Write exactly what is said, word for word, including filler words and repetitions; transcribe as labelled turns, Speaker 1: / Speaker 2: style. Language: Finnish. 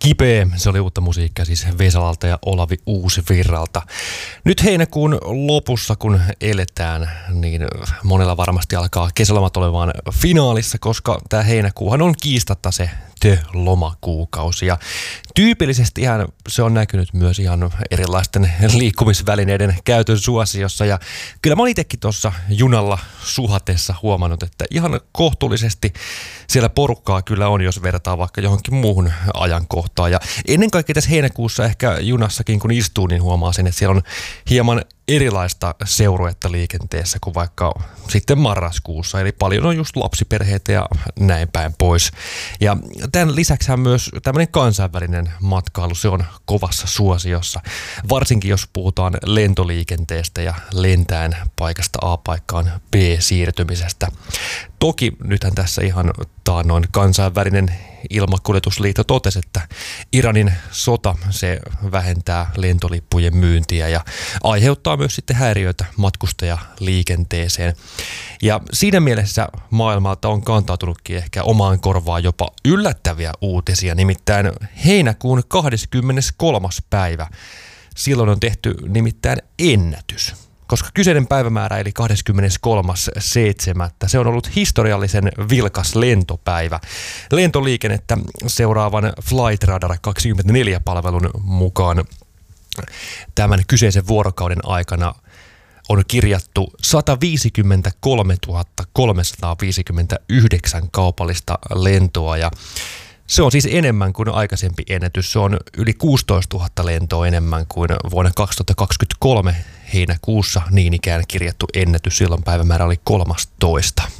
Speaker 1: Kipeä, se oli uutta musiikkia siis Vesalalta ja Olavi Uusvirralta. Nyt heinäkuun lopussa, kun eletään, niin monella varmasti alkaa kesälomat olemaan finaalissa, koska tämä heinäkuuhan on kiistatta se tö-lomakuukausi. Ja tyypillisesti ihan se on näkynyt myös ihan erilaisten liikkumisvälineiden käytön suosiossa. Ja kyllä mä oon itsekin tuossa junalla suhatessa huomannut, että ihan kohtuullisesti siellä porukkaa kyllä on, jos vertaa vaikka johonkin muuhun ajankohtaan. Ja ennen kaikkea tässä heinäkuussa ehkä junassakin, kun istuu, niin huomaa sen, että siellä on hieman erilaista seuruetta liikenteessä kuin vaikka sitten marraskuussa. Eli paljon on just lapsiperheitä ja näin päin pois. Ja tämän lisäksi myös tämmöinen kansainvälinen matkailu, se on kovassa suosiossa. Varsinkin jos puhutaan lentoliikenteestä ja lentäen paikasta A paikkaan B siirtymisestä. Toki nythän tässä ihan taannoin kansainvälinen ilmakuljetusliitto totesi, että Iranin sota, se vähentää lentolippujen myyntiä ja aiheuttaa myös sitten häiriöitä matkustajaliikenteeseen. Ja siinä mielessä maailmalta on kantautunutkin ehkä omaan korvaan jopa yllättäviä uutisia, nimittäin heinäkuun kahdeskymmeneskolmas päivä. Silloin on tehty nimittäin ennätys. Koska kyseinen päivämäärä eli kahdeskymmeneskolmas seitsemättä se on ollut historiallisen vilkas lentopäivä. Lentoliikennettä seuraavan Flight Radar kaksikymmentäneljä-palvelun mukaan tämän kyseisen vuorokauden aikana on kirjattu sata viisikymmentäkolmetuhatta kolmesataaviisikymmentäyhdeksän kaupallista lentoa ja se on siis enemmän kuin aikaisempi ennätys. Se on yli kuusitoistatuhatta lentoa enemmän kuin vuonna kaksituhattakaksikymmentäkolme heinäkuussa niin ikään kirjattu ennätys. Silloin päivämäärä oli kolmastoista.